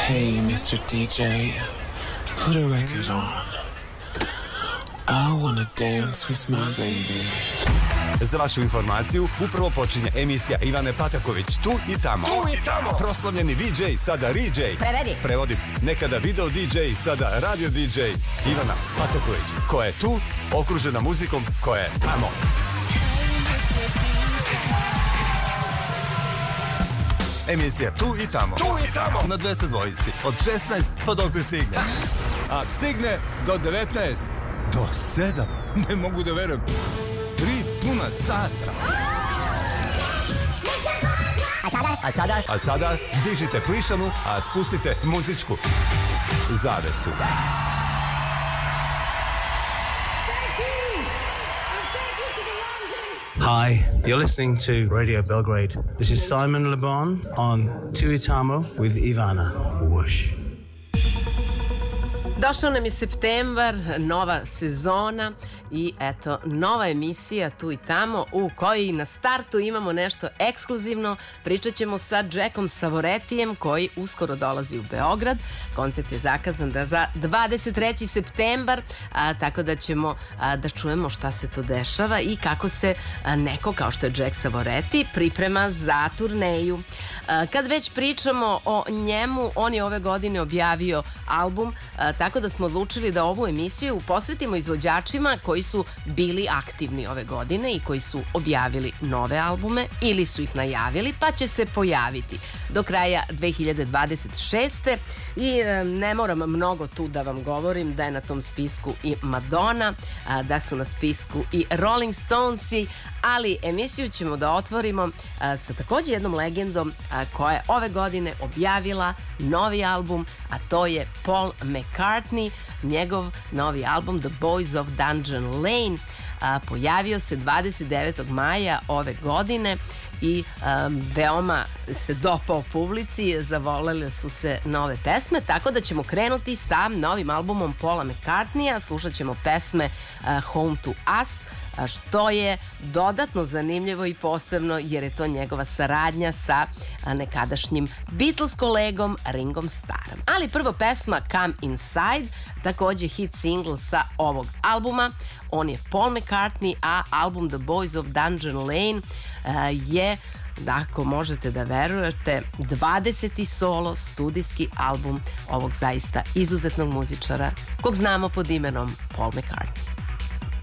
Hey, Mr. DJ, put a record on. I wanna dance with my baby. Za vašu informaciju, upravo počinje emisija Ivane Pataković, Tu i tamo. Tu i tamo! Proslavljeni VJ, sada RJ. Prevodi. Nekada video DJ, sada radio DJ. Ivana Pataković, koja je tu, okružena muzikom koja je tamo. Emisija Tu i tamo. Tu i tamo! Na 202. Od 16 pa dok stigne. A stigne do 19. Do 7. Ne mogu da verujem. 3 puna sata. A sada dižite plišanu, a spustite muzičku zavesu. Hi, you're listening to Radio Belgrade. This is Simon Le Bon on Tuitamo with Ivana. Whoosh. Došao nam je septembar, nova sezona i eto, nova emisija Tu i tamo u kojoj na startu imamo nešto ekskluzivno. Pričat ćemo sa Jackom Savoretijem koji uskoro dolazi u Beograd. Koncert je zakazan za 23. septembar, tako da ćemo da čujemo šta se to dešava i kako se neko kao što je Jack Savoreti priprema za turneju. Kad već pričamo o njemu, on je ove godine objavio album, tako da smo odlučili da ovu emisiju posvetimo izvođačima koji su bili aktivni ove godine i koji su objavili nove albume ili su ih najavili pa će se pojaviti do kraja 2026. I ne moram mnogo tu da vam govorim da je na tom spisku i Madonna, da su na spisku i Rolling Stonesi, ali emisiju ćemo da otvorimo sa također jednom legendom koja je ove godine objavila novi album, a to je Paul McCartney. Njegov novi album The Boys of Dungeon Lane pojavio se 29. maja ove godine i veoma se dopao publici, zavolele su se nove pesme, tako da ćemo krenuti sa novim albumom Paula McCartneya. Slušat ćemo pesme Home to Us, što je dodatno zanimljivo i posebno jer je to njegova saradnja sa nekadašnjim Beatles kolegom Ringom Starrom. Ali prvo pesma Come Inside, također hit single sa ovog albuma. On je Paul McCartney, a album The Boys of Dungeon Lane je, ako možete da verujete, 20. solo studijski album ovog zaista izuzetnog muzičara kog znamo pod imenom Paul McCartney.